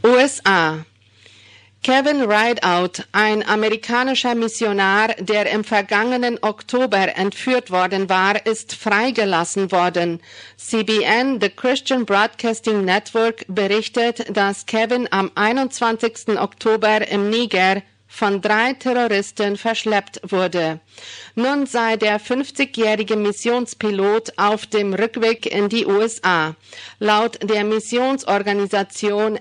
USA. Kevin Rideout, ein amerikanischer Missionar, der im vergangenen Oktober entführt worden war, ist freigelassen worden. CBN, The Christian Broadcasting Network, berichtet, dass Kevin am 21. Oktober im Niger von 3 Terroristen verschleppt wurde. Nun sei der 50-jährige Missionspilot auf dem Rückweg in die USA. Laut der Missionsorganisation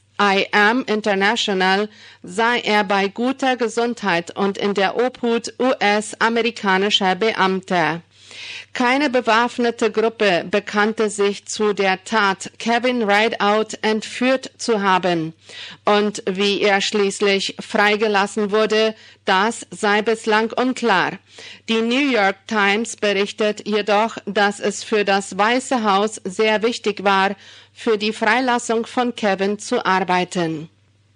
SIM International sei er bei guter Gesundheit und in der Obhut US-amerikanischer Beamter. Keine bewaffnete Gruppe bekannte sich zu der Tat, Kevin Rideout entführt zu haben. Und wie er schließlich freigelassen wurde, das sei bislang unklar. Die New York Times berichtet jedoch, dass es für das Weiße Haus sehr wichtig war, für die Freilassung von Kevin zu arbeiten.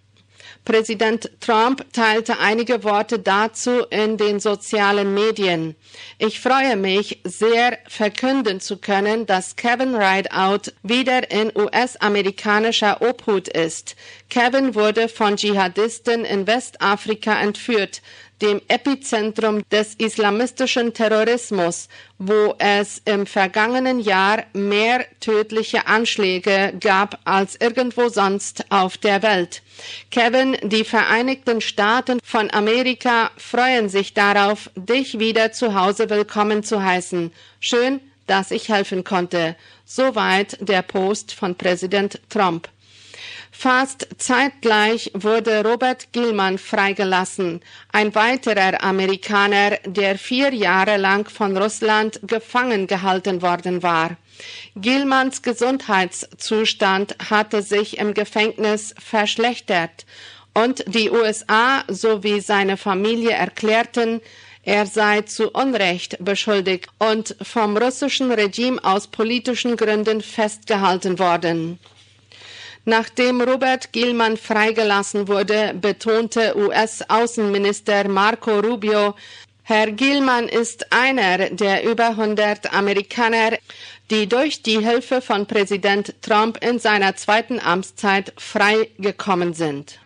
Präsident Trump teilte einige Worte dazu in den sozialen Medien. Ich freue mich sehr, verkünden zu können, dass Kevin Rideout wieder in US-amerikanischer Obhut ist. Kevin wurde von Dschihadisten in Westafrika entführt, dem Epizentrum des islamistischen Terrorismus, wo es im vergangenen Jahr mehr tödliche Anschläge gab als irgendwo sonst auf der Welt. Kevin, die Vereinigten Staaten von Amerika freuen sich darauf, dich wieder zu Hause willkommen zu heißen. Schön, dass ich helfen konnte. Soweit der Post von Präsident Trump. Fast zeitgleich wurde Robert Gilman freigelassen, ein weiterer Amerikaner, der 4 Jahre lang von Russland gefangen gehalten worden war. Gilmans Gesundheitszustand hatte sich im Gefängnis verschlechtert und die USA sowie seine Familie erklärten, er sei zu Unrecht beschuldigt und vom russischen Regime aus politischen Gründen festgehalten worden. Nachdem Robert Gilman freigelassen wurde, betonte US-Außenminister Marco Rubio, Herr Gilman ist einer der über 100 Amerikaner, die durch die Hilfe von Präsident Trump in seiner 2. Amtszeit freigekommen sind.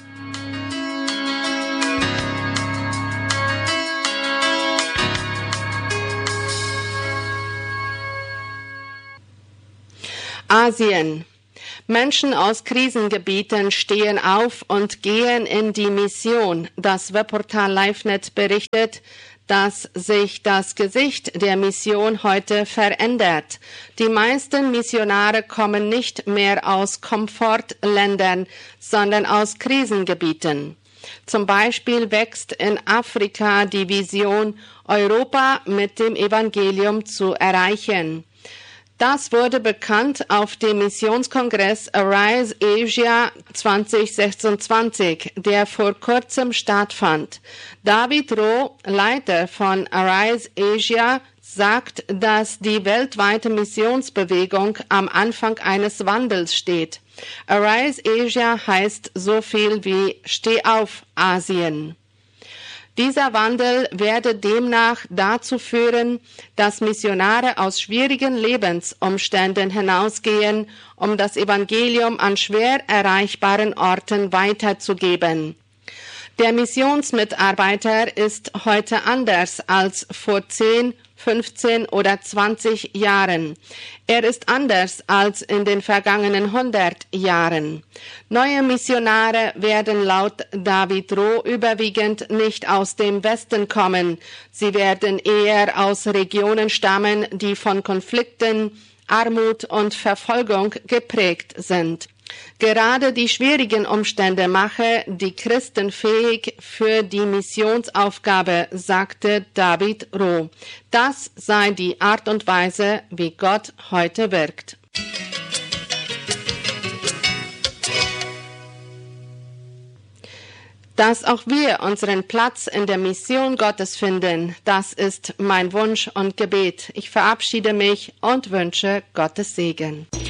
Asien. Menschen aus Krisengebieten stehen auf und gehen in die Mission. Das Webportal LiveNet berichtet, dass sich das Gesicht der Mission heute verändert. Die meisten Missionare kommen nicht mehr aus Komfortländern, sondern aus Krisengebieten. Zum Beispiel wächst in Afrika die Vision, Europa mit dem Evangelium zu erreichen. Das wurde bekannt auf dem Missionskongress Arise Asia 2026, der vor kurzem stattfand. David Roh, Leiter von Arise Asia, sagt, dass die weltweite Missionsbewegung am Anfang eines Wandels steht. Arise Asia heißt so viel wie Steh auf, Asien. Dieser Wandel werde demnach dazu führen, dass Missionare aus schwierigen Lebensumständen hinausgehen, um das Evangelium an schwer erreichbaren Orten weiterzugeben. Der Missionsmitarbeiter ist heute anders als vor 10, 15 oder 20 Jahren. Er ist anders als in den vergangenen 100 Jahren. Neue Missionare werden laut David Roh überwiegend nicht aus dem Westen kommen. Sie werden eher aus Regionen stammen, die von Konflikten, Armut und Verfolgung geprägt sind. Gerade die schwierigen Umstände mache die Christen fähig für die Missionsaufgabe, sagte David Roh. Das sei die Art und Weise, wie Gott heute wirkt. Dass auch wir unseren Platz in der Mission Gottes finden, das ist mein Wunsch und Gebet. Ich verabschiede mich und wünsche Gottes Segen.